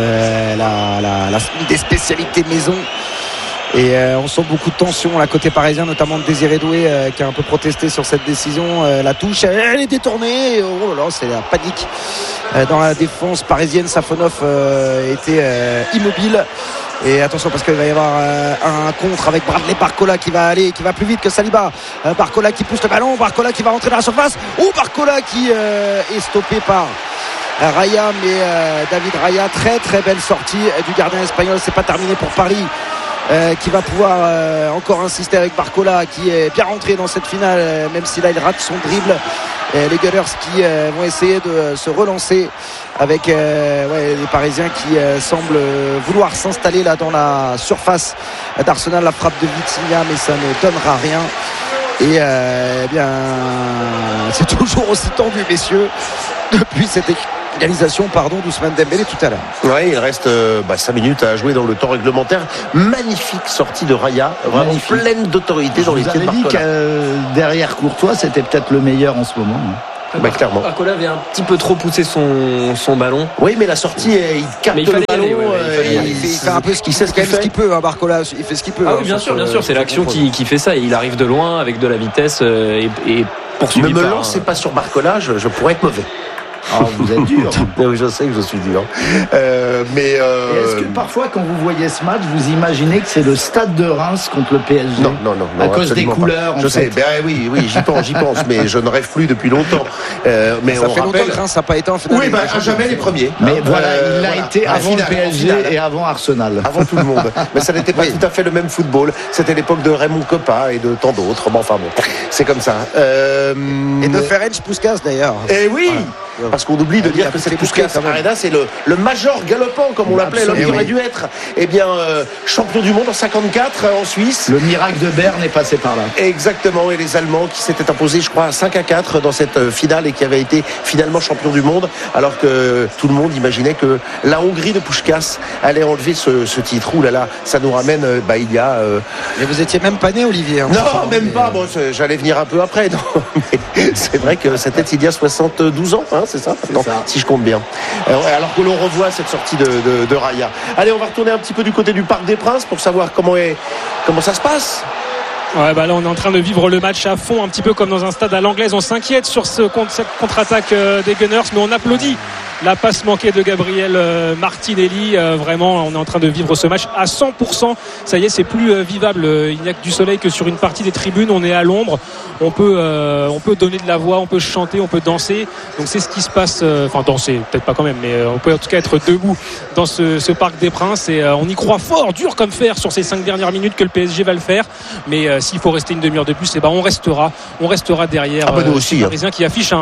Des spécialités maison. Et on sent beaucoup de tension là côté parisien, notamment de Désiré Doué qui a un peu protesté sur cette décision. La touche, elle est détournée. Oh là là, c'est la panique dans la défense parisienne. Safonov était immobile. Et attention parce qu'il va y avoir un contre avec Bradley Barcola qui va plus vite que Saliba. Barcola qui pousse le ballon, Barcola qui va rentrer dans la surface. Barcola qui est stoppé par Raya, mais David Raya, très très belle sortie du gardien espagnol. C'est pas terminé pour Paris, qui va pouvoir encore insister avec Barcola, qui est bien rentré dans cette finale, même si là il rate son dribble. Les Gunners qui vont essayer de se relancer avec les Parisiens qui semblent vouloir s'installer là dans la surface d'Arsenal. La frappe de Vitinha, mais ça ne donnera rien. Et bien, c'est toujours aussi tendu, messieurs, depuis cette égalisation d'Ousmane Dembélé tout à l'heure. Oui, il reste 5 minutes à jouer dans le temps réglementaire. Magnifique sortie de Raya, vraiment pleine d'autorité dans les pieds de Barcola. Derrière Courtois, c'était peut-être le meilleur en ce moment. Clairement. Barcola avait un petit peu trop poussé son ballon. Oui, mais la sortie, il capte le ballon. Il fait un peu ce qu'il peut, Barcola. Il fait ce qu'il peut. Ah oui, bien sûr. C'est l'action qui fait ça. Il arrive de loin avec de la vitesse et poursuivi. Ne me lancez pas sur Barcola, je pourrais être mauvais. Vous êtes dur. Oui, je sais que je suis dur. Est-ce que parfois, quand vous voyez ce match, vous imaginez que c'est le Stade de Reims contre le PSG? Non. À cause des couleurs. Je sais. Oui, j'y pense, mais je ne rêve plus depuis longtemps. Mais ça fait longtemps que Reims n'a pas été en finale. Oui, à jamais les premiers. Mais il l'a été avant le PSG et avant Arsenal. Avant tout le monde. Mais ça n'était pas tout à fait le même football. C'était l'époque de Raymond Kopa et de tant d'autres. C'est comme ça. Et de Ferenc Puskas d'ailleurs. Et oui. Parce qu'on oublie de dire que cette Puskas Arena, c'est le major galopant, comme on l'appelait, l'homme qui aurait dû être champion du monde en 54 en Suisse. Le miracle de Berne est passé par là. Exactement, et les Allemands qui s'étaient imposés, je crois, 5-4 dans cette finale et qui avaient été finalement champions du monde, alors que tout le monde imaginait que la Hongrie de Puskas allait enlever ce titre. Ouh là là, ça nous ramène il y a... Mais vous étiez même pas né, Olivier. Non, même pas. Bon, j'allais venir un peu après. Non. Mais c'est vrai que c'était il y a 72 ans, c'est ça, si je compte bien. Alors que l'on revoit cette sortie de Raya. Allez, on va retourner un petit peu du côté du Parc des Princes pour savoir comment ça se passe. Ouais, là on est en train de vivre le match à fond, un petit peu comme dans un stade à l'anglaise. On s'inquiète sur cette contre-attaque des Gunners, mais on applaudit la passe manquée de Gabriel Martinelli. Vraiment, on est en train de vivre ce match à 100%. Ça y est, c'est plus vivable. Il n'y a que du soleil que sur une partie des tribunes. On est à l'ombre. On peut donner de la voix, on peut chanter, on peut danser. Donc c'est ce qui se passe. Danser, peut-être pas quand même, mais on peut en tout cas être debout dans ce Parc des Princes. Et on y croit fort, dur comme fer, sur ces 5 dernières minutes que le PSG va le faire. Mais s'il faut rester une demi-heure de plus, on restera derrière les Parisiens qui affichent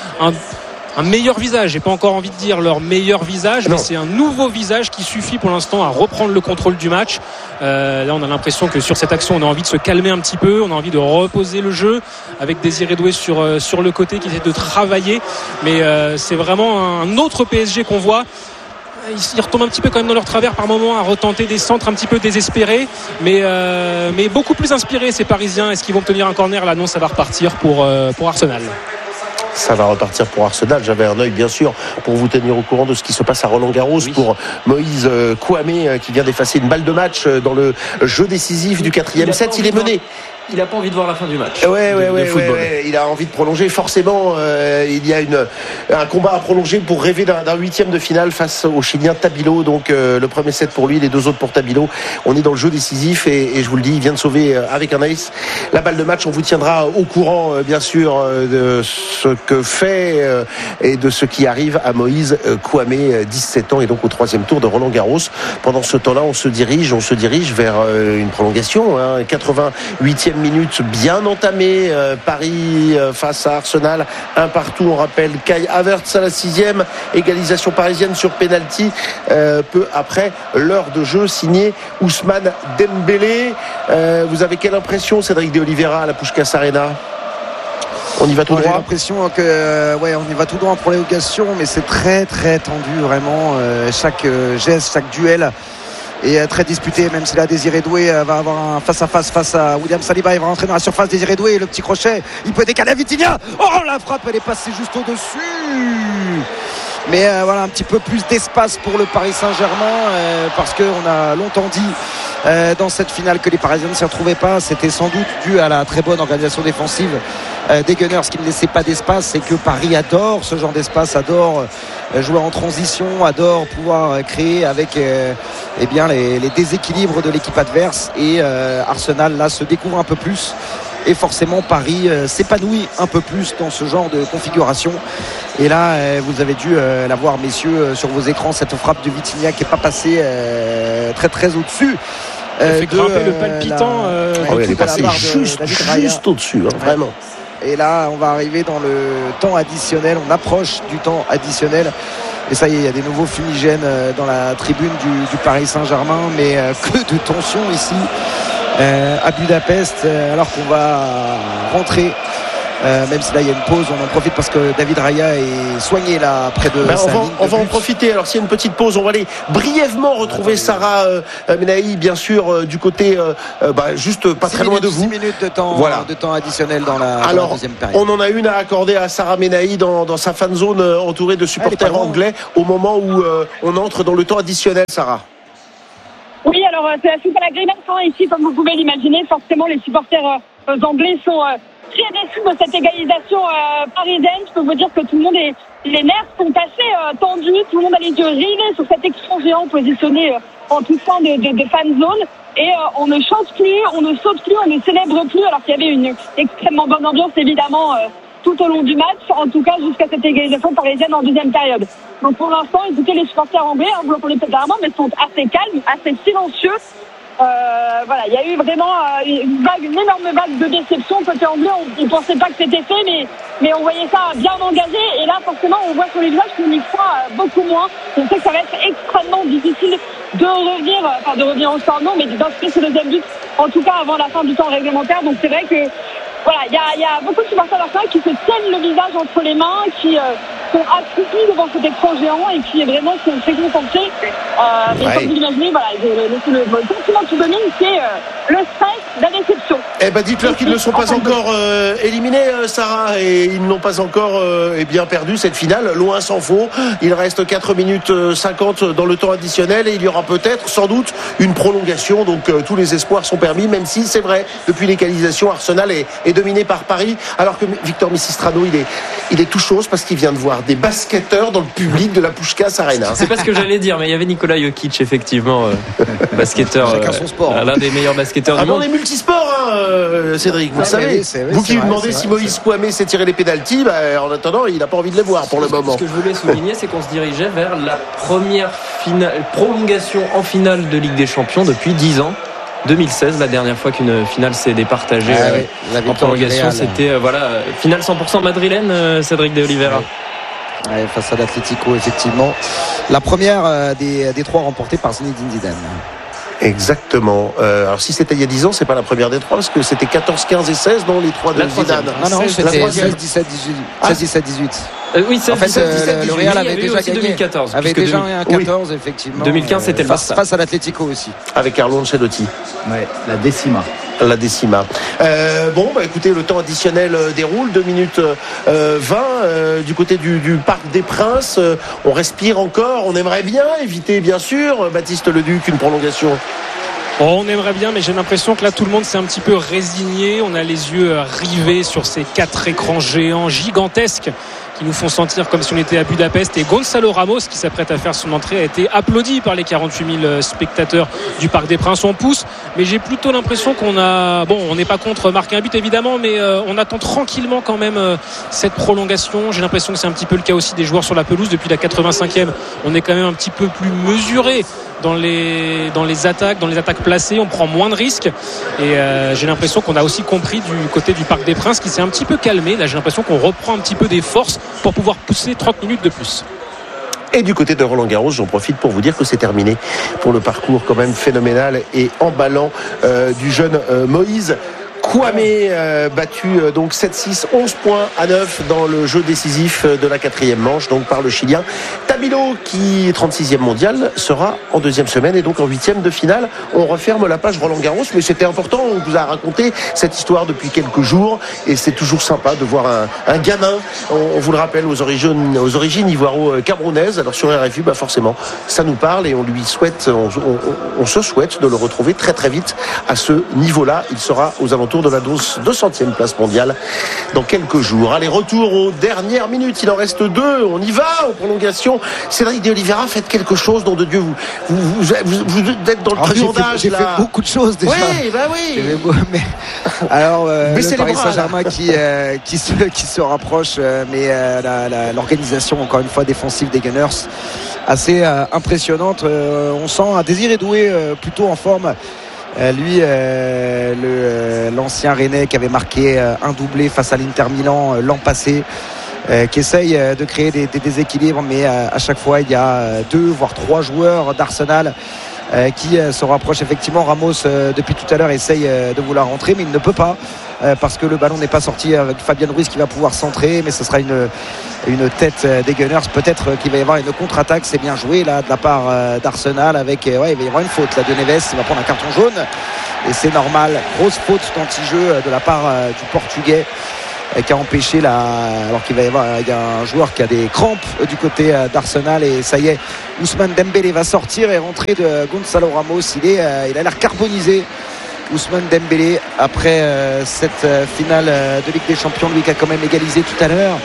un meilleur visage. J'ai pas encore envie de dire leur meilleur visage, mais c'est un nouveau visage qui suffit pour l'instant à reprendre le contrôle du match. Là, on a l'impression que sur cette action, on a envie de se calmer un petit peu, on a envie de reposer le jeu avec Désiré Doué sur le côté qui essaie de travailler. Mais c'est vraiment un autre PSG qu'on voit. Ils retombent un petit peu quand même dans leur travers par moment à retenter des centres un petit peu désespérés, mais beaucoup plus inspirés ces Parisiens. Est-ce qu'ils vont obtenir un corner? Là non, ça va repartir pour Arsenal. Ça va repartir pour Arsenal. J'avais un œil bien sûr pour vous tenir au courant de ce qui se passe à Roland-Garros pour Moïse Kouamé qui vient d'effacer une balle de match dans le jeu décisif du 4e set. Il est mené. Il n'a pas envie de voir la fin du match. Ouais. Il a envie de prolonger. Forcément, il y a un combat à prolonger pour rêver d'un 8e de finale face au Chilien Tabilo. Donc le premier set pour lui, les 2 autres pour Tabilo. On est dans le jeu décisif et je vous le dis, il vient de sauver avec un ace la balle de match. On vous tiendra au courant, bien sûr, de ce que fait et de ce qui arrive à Moïse Kouamé, 17 ans, et donc au 3e tour de Roland-Garros. Pendant ce temps-là, on se dirige vers une prolongation. 88e minute bien entamée. Paris face à Arsenal, 1-1. On rappelle Kai Havertz à la 6e, égalisation parisienne sur penalty peu après l'heure de jeu, signé Ousmane Dembélé. Vous avez quelle impression, Cédric de Oliveira, à la Puskás Arena? On y va tout droit. J'ai l'impression que on y va tout droit en prolongation, mais c'est très très tendu vraiment. Chaque geste, chaque duel est très disputé, même si là Désiré Doué va avoir un face-à-face face à William Saliba. Il va rentrer dans la surface. Désiré Doué, le petit crochet, il peut décaler à Vitinha. La frappe, elle est passée juste au-dessus. Mais un petit peu plus d'espace pour le Paris Saint-Germain, parce qu'on a longtemps dit dans cette finale que les Parisiens ne s'y retrouvaient pas. C'était sans doute dû à la très bonne organisation défensive des Gunners qui ne laissaient pas d'espace, et que Paris adore ce genre d'espace, adore jouer en transition, adore pouvoir créer avec les déséquilibres de l'équipe adverse. Et Arsenal là se découvre un peu plus et forcément Paris s'épanouit un peu plus dans ce genre de configuration. Et là vous avez dû la voir, messieurs, sur vos écrans, cette frappe de Vitinha qui n'est pas passée très très au-dessus. Il fait grimper le palpitant. Elle est passée juste au-dessus, vraiment. Et là on va arriver dans le temps additionnel, on approche du temps additionnel. Et ça y est, il y a des nouveaux fumigènes dans la tribune du Paris Saint-Germain, mais que de tension ici à Budapest, alors qu'on va rentrer. Même si là il y a une pause, on en profite parce que David Raya est soigné là près de sa ligne on va en profiter. Alors s'il y a une petite pause, on va aller brièvement retrouver Sarah Menahi, bien sûr, du côté juste pas très loin de vous. 6 minutes de temps, de temps additionnel dans la deuxième période. On en a une à accorder à Sarah Menahi dans sa fan zone entourée de supporters anglais au moment où on entre dans le temps additionnel. Sarah. Oui, alors c'est la soupe à la grimace ici, comme vous pouvez l'imaginer. Forcément, les supporters anglais sont très déçus de cette égalisation parisienne. Je peux vous dire que tout le monde les nerfs sont assez tendus. Tout le monde a les yeux rivés sur cet écran géant positionné en tout fin de fan zone. Et on ne chante plus, on ne saute plus, on ne célèbre plus, alors qu'il y avait une extrêmement bonne ambiance évidemment tout au long du match, en tout cas jusqu'à cette égalisation parisienne en deuxième période. Donc pour l'instant, écoutez, les supporters anglais, vous l'entendez peut-être rarement, mais sont assez calmes, assez silencieux. Il y a eu vraiment une énorme vague de déception côté anglais. On ne pensait pas que c'était fait, mais on voyait ça bien engagé. Et là, forcément, on voit sur les visages qu'on y croit beaucoup moins. On sait que ça va être extrêmement difficile de revenir au score, non, mais d'inscrire ce deuxième but, en tout cas avant la fin du temps réglementaire. Donc c'est vrai que il y a beaucoup de supporters d'Arsenal qui se tiennent le visage entre les mains, qui sont accroupis devant cet écran géant et qui vraiment sont très concentrés. Mais comme vous l'imaginez, le sentiment qui domine, c'est le stress, la déception. Dites-leur qu'ils ne sont pas encore éliminés, Sarah, et ils n'ont pas encore perdu cette finale, loin s'en faut. Il reste 4 minutes 50 dans le temps additionnel et il y aura peut-être, sans doute, une prolongation. Donc tous les espoirs sont permis, même si c'est vrai, depuis l'égalisation, Arsenal est dominé par Paris, alors que Victor Misistrano il est tout chose parce qu'il vient de voir des basketteurs dans le public de la Puskás Arena. C'est pas ce que j'allais dire, mais il y avait Nikola Jokic, effectivement, basketteur, chacun son sport, l'un des meilleurs basketteurs du monde. On est multisport, Cédric, vous le savez. Vous qui lui demandez si Moïse Kouamé s'est tiré les pénaltys, en attendant, il n'a pas envie de les voir pour le moment. Ce que je voulais souligner, c'est qu'on se dirigeait vers la première prolongation en finale de Ligue des Champions depuis 10 ans. 2016, la dernière fois qu'une finale s'est départagée en prolongation, c'était finale 100% madrilène, Cédric de Oliveira. Face à l'Atlético, effectivement. La première des trois remportée par Zinedine Zidane. Exactement. Alors si c'était il y a 10 ans, c'est pas la première des trois, parce que c'était 14, 15 et 16, non, les trois de Zidane. Non, c'était 16, 17, 18. 16, 17, 18. Oui, 16, en fait, 17, 17, le Real avait déjà gagné. 2014. Avait déjà un 14, effectivement. 2015, c'était le Barça. Face à l'Atlético aussi. Avec Carlo Ancelotti. Ouais, la décima. Écoutez, le temps additionnel déroule, 2 minutes 20 du côté du Parc des Princes. On respire encore, on aimerait bien éviter, bien sûr, Baptiste Leduc, une prolongation. On aimerait bien, mais j'ai l'impression que là tout le monde s'est un petit peu résigné. On a les yeux rivés sur ces 4 écrans géants gigantesques qui nous font sentir comme si on était à Budapest. Et Gonzalo Ramos, qui s'apprête à faire son entrée, a été applaudi par les 48 000 spectateurs du Parc des Princes. On pousse, mais j'ai plutôt l'impression on n'est pas contre marquer un but évidemment, mais on attend tranquillement quand même cette prolongation. J'ai l'impression que c'est un petit peu le cas aussi des joueurs sur la pelouse. Depuis la 85e, on est quand même un petit peu plus mesuré dans les attaques placées, on prend moins de risques et j'ai l'impression qu'on a aussi compris du côté du Parc des Princes qui s'est un petit peu calmé. Là j'ai l'impression qu'on reprend un petit peu des forces pour pouvoir pousser 30 minutes de plus. Et du côté de Roland-Garros, j'en profite pour vous dire que c'est terminé pour le parcours quand même phénoménal et emballant du jeune Moïse Kouamé, battu donc 7-6, 11 points à 9 dans le jeu décisif de la 4e manche, donc par le Chilien Tabilo, qui est 36e mondial, sera en 2e semaine et donc en 8e de finale. On referme la page Roland-Garros, mais c'était important, on vous a raconté cette histoire depuis quelques jours et c'est toujours sympa de voir un gamin, on vous le rappelle, aux origines ivoiro-camerounaises. Alors sur RFI, forcément, ça nous parle et on lui souhaite, on se souhaite de le retrouver très très vite à ce niveau-là. Il sera aux alentours de de la 200e place mondiale dans quelques jours. Allez, retour aux dernières minutes. Il en reste 2. On y va aux prolongations. Cédric de Oliveira, faites quelque chose, nom de Dieu. Vous êtes dans le truandage. J'ai fait beaucoup de choses déjà. Oui, bah oui. Alors, le Paris Saint-Germain qui se rapproche, mais l'organisation, encore une fois, défensive des Gunners, assez impressionnante. On sent un Désiré Doué plutôt en forme. Lui, l'ancien Rennais qui avait marqué un doublé face à l'Inter Milan l'an passé, qui essaye de créer des déséquilibres, mais à chaque fois il y a 2 voire 3 joueurs d'Arsenal qui se rapprochent. Effectivement, Ramos depuis tout à l'heure essaye de vouloir rentrer, mais il ne peut pas parce que le ballon n'est pas sorti, avec Fabien Ruiz qui va pouvoir centrer, mais ce sera une tête des Gunners. Peut-être qu'il va y avoir une contre-attaque. C'est bien joué là de la part d'Arsenal avec il va y avoir une faute là de Neves. Il va prendre un carton jaune et c'est normal. Grosse faute d'anti-jeu de la part du Portugais qui a empêché alors qu'il va y avoir un joueur qui a des crampes du côté d'Arsenal, et ça y est, Ousmane Dembélé va sortir et rentrer de Gonzalo Ramos. Il a l'air carbonisé, Ousmane Dembélé, après cette finale de Ligue des Champions, lui qui a quand même égalisé tout à l'heure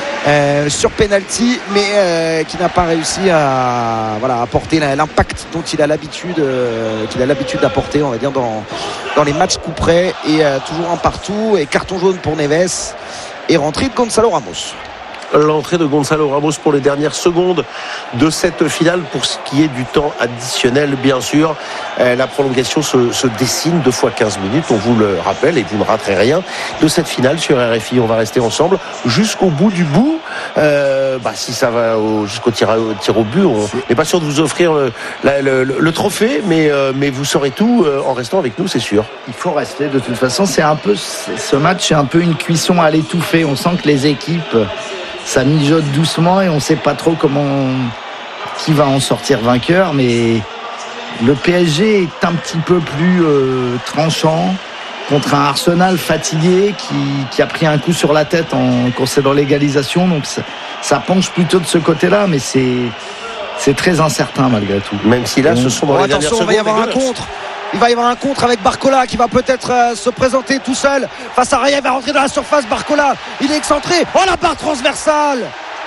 sur penalty, mais qui n'a pas réussi à apporter l'impact dont il a l'habitude d'apporter, on va dire, dans les matchs coup près. Et toujours un partout, et carton jaune pour Neves et rentrée de Gonzalo Ramos. L'entrée de Gonzalo Ramos pour les dernières secondes de cette finale. Pour ce qui est du temps additionnel, bien sûr, la prolongation se dessine 2 fois 15 minutes, on vous le rappelle, et vous ne raterez rien de cette finale sur RFI. On va rester ensemble jusqu'au bout du bout. Si ça va jusqu'au tir au but, on n'est pas sûr de vous offrir le trophée, mais vous saurez tout en restant avec nous, c'est sûr. Il faut rester, de toute façon. Ce match est un peu une cuisson à l'étouffer. On sent que les équipes, ça mijote doucement et on ne sait pas trop qui va en sortir vainqueur, mais le PSG est un petit peu plus tranchant contre un Arsenal fatigué qui a pris un coup sur la tête en concédant l'égalisation. Donc ça penche plutôt de ce côté-là, mais c'est très incertain malgré tout. Même si là, ce sont dans les dernières secondes. Il va y avoir un contre avec Barcola qui va peut-être se présenter tout seul face à Raya. Il va rentrer dans la surface. Barcola, il est excentré. Oh, la barre transversale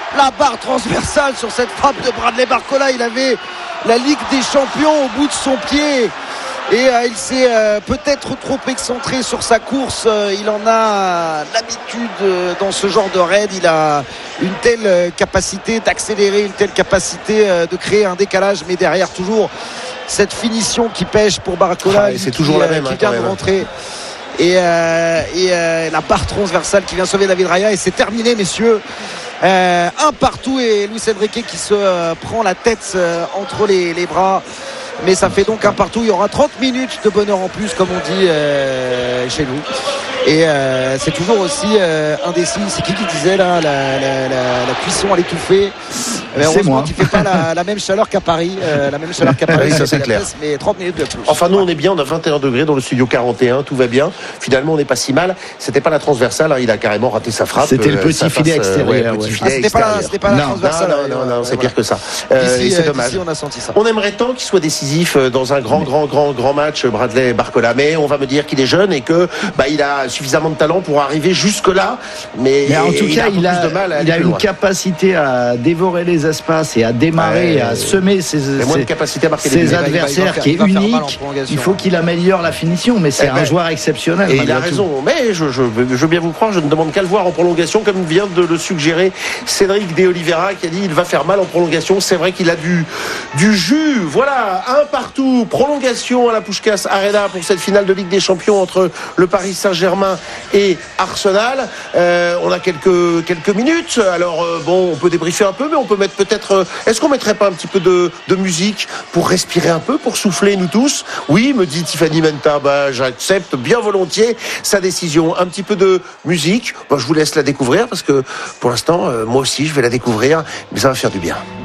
sur cette frappe de Bradley Barcola. Il avait la Ligue des Champions au bout de son pied et il s'est peut-être trop excentré sur sa course. Il en a l'habitude dans ce genre de raid. Il a une telle capacité d'accélérer, une telle capacité de créer un décalage, mais derrière toujours cette finition qui pêche pour Barcola, c'est toujours la même, qui vient de rentrer, et la barre transversale qui vient sauver David Raya, et c'est terminé, messieurs. Un partout, et Luis Enrique qui se prend la tête entre les bras, mais ça fait donc un partout. Il y aura 30 minutes de bonheur en plus, comme on dit chez nous, et c'est toujours aussi indécis. C'est qui disait là, la cuisson à l'étouffée. Heureusement qu'il ne fait pas la même chaleur qu'à Paris. Oui, ça c'est clair. Mais 30 minutes de plus. Enfin, nous on est bien, on a 21 degrés dans le studio 41, tout va bien. Finalement, on n'est pas si mal. C'était pas la transversale, hein, il a carrément raté sa frappe. C'était le petit filet extérieur. C'était pas la transversale. Non, c'est pire que ça. C'est dommage. On a senti ça. On aimerait tant qu'il soit décisif dans un grand match, Bradley Barcola. Mais on va me dire qu'il est jeune et que il a suffisamment de talent pour arriver jusque là. Mais en tout cas, il a une loin. Capacité à dévorer les espaces et à démarrer, à semer ses adversaires, qui est unique. Il faut qu'il améliore la finition, mais c'est un joueur exceptionnel. Et il a raison. Mais je veux bien vous croire, je ne demande qu'à le voir en prolongation, comme vient de le suggérer Cédric de Oliveira, qui a dit il va faire mal en prolongation. C'est vrai qu'il a du jus. Voilà, un partout, prolongation à la Puskás Arena pour cette finale de Ligue des Champions entre le Paris Saint-Germain et Arsenal. On a quelques minutes. Alors on peut débriefer un peu, mais on peut mettre peut-être. Est-ce qu'on mettrait pas un petit peu de musique pour respirer un peu, pour souffler nous tous? Oui, me dit Tiffany Menta. J'accepte bien volontiers sa décision. Un petit peu de musique. Je vous laisse la découvrir parce que pour l'instant, moi aussi, je vais la découvrir, mais ça va faire du bien.